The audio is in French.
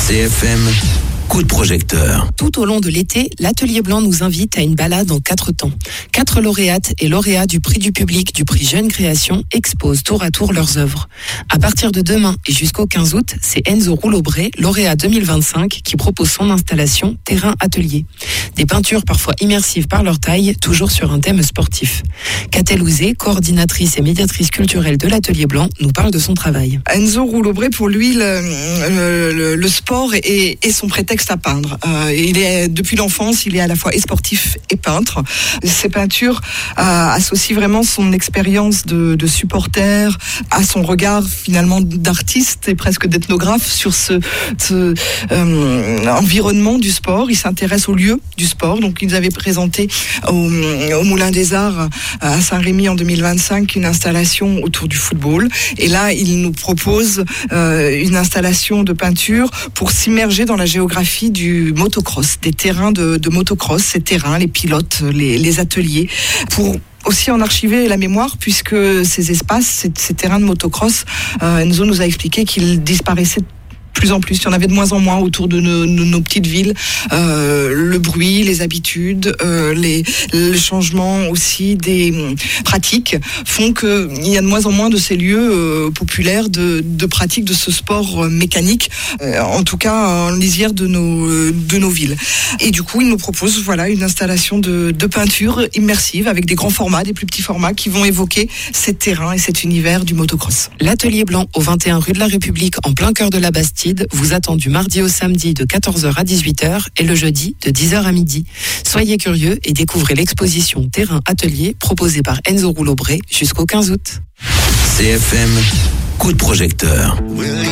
CFM, coup de projecteur. Tout au long de l'été, l'Atelier Blanc nous invite à une balade en 4 temps. 4 lauréates et lauréats du prix du public du prix Jeune Création exposent tour à tour leurs œuvres. À partir de demain et jusqu'au 15 août, c'est Enzo Roulobré, lauréat 2025, qui propose son installation Terrain Atelier. Des peintures parfois immersives par leur taille, toujours sur un thème sportif. Catel Ouzé, coordinatrice et médiatrice culturelle de l'Atelier Blanc, nous parle de son travail. Enzo Roulobré, pour lui, le sport est son prétexte à peindre. Depuis l'enfance, il est à la fois sportif et peintre. Ses peintures associent vraiment son expérience de supporter à son regard finalement d'artiste et presque d'ethnographe sur ce environnement du sport. Il s'intéresse au lieu du sport. Donc, ils avaient présenté au Moulin des Arts à Saint-Rémy en 2025 une installation autour du football. Et là, il nous propose une installation de peinture pour s'immerger dans la géographie du motocross, des terrains de motocross, ces terrains, les pilotes, les ateliers, pour aussi en archiver la mémoire, puisque ces espaces, ces terrains de motocross, Enzo nous a expliqué qu'ils disparaissaient plus en plus. Il y en avait de moins en moins autour de nos petites villes. Le bruit, les habitudes, le changement aussi des pratiques font qu'il y a de moins en moins de ces lieux populaires de pratique de ce sport mécanique, en tout cas en lisière de nos villes. Et du coup, il nous propose une installation de peinture immersive avec des grands formats, des plus petits formats qui vont évoquer ces terrains et cet univers du motocross. L'Atelier Blanc au 21 rue de la République, en plein cœur de la Bastide, vous attend du mardi au samedi de 14h à 18h et le jeudi de 10h à midi. Soyez curieux et découvrez l'exposition Terrain Atelier proposée par Enzo Roulobré jusqu'au 15 août. CFM, coup de projecteur.